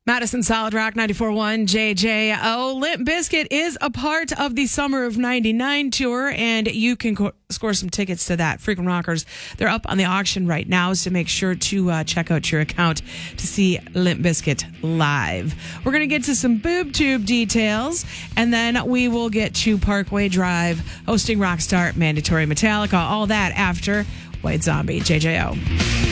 Madison Solid Rock 94.1 JJO. Limp Bizkit is a part of the Summer of 99 tour, and you can score some tickets to that. Frequent Rockers, they're up on the auction right now, so make sure to check out your account to see Limp Bizkit live. We're going to get to some boob tube details, and then we will get to Parkway Drive, hosting Rockstar, Mandatory Metallica, all that after White Zombie. JJO.